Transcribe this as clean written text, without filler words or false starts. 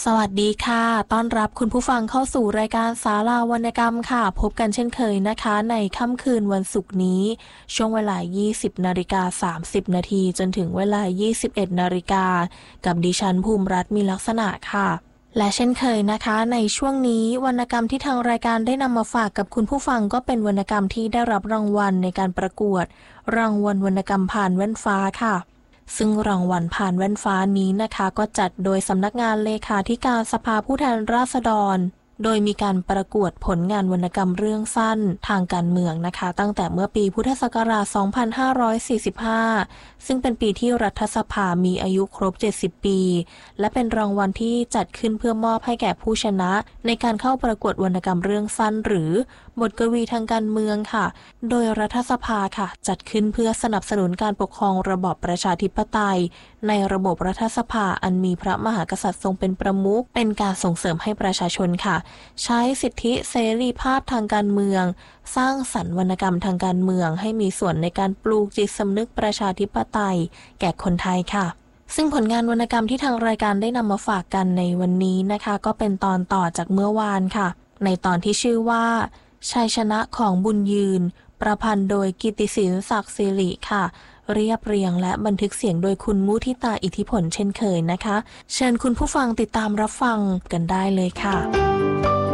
สวัสดีค่ะต้อนรับคุณผู้ฟังเข้าสู่รายการศาลาวรรณกรรมค่ะพบกันเช่นเคยนะคะในค่ำคืนวันศุกร์นี้ช่วงเวลา 20:30 นาทีจนถึงเวลา 21 นาฬิกากับดิฉันภูมิรัตน์มีลักษณะค่ะและเช่นเคยนะคะในช่วงนี้วรรณกรรมที่ทางรายการได้นำมาฝากกับคุณผู้ฟังก็เป็นวรรณกรรมที่ได้รับรางวัลในการประกวดรางวัลวรรณกรรมผ่านแว่นฟ้าค่ะซึ่งรางวัลผ่านแว่นฟ้านี้นะคะก็จัดโดยสำนักงานเลขาธิการสภาผู้แทนราษฎรโดยมีการประกวดผลงานวรรณกรรมเรื่องสั้นทางการเมืองนะคะตั้งแต่เมื่อปีพุทธศักราช 2545 ซึ่งเป็นปีที่รัฐสภามีอายุครบ 70 ปีและเป็นรางวัลที่จัดขึ้นเพื่อมอบให้แก่ผู้ชนะในการเข้าประกวดวรรณกรรมเรื่องสั้นหรือบทกวีทางการเมืองค่ะโดยรัฐสภาค่ะจัดขึ้นเพื่อสนับสนุนการปกครองระบอบประชาธิปไตยในระบบรัฐสภาอันมีพระมหากษัตริย์ทรงเป็นประมุขเป็นการส่งเสริมให้ประชาชนค่ะใช้สิทธิเสรีภาพทางการเมืองสร้างสรรค์วรรณกรรมทางการเมืองให้มีส่วนในการปลูกจิตสำนึกประชาธิปไตยแก่คนไทยค่ะซึ่งผลงานวรรณกรรมที่ทางรายการได้นำมาฝากกันในวันนี้นะคะก็เป็นตอนต่อจากเมื่อวานค่ะในตอนที่ชื่อว่าชัยชนะของบุญยืนประพันธ์โดยกิตติศิลป์ศักดิ์สิริค่ะเรียบเรียงและบันทึกเสียงโดยคุณมุทิตาอิทธิผลเช่นเคยนะคะเชิญคุณผู้ฟังติดตามรับฟังกันได้เลยค่ะ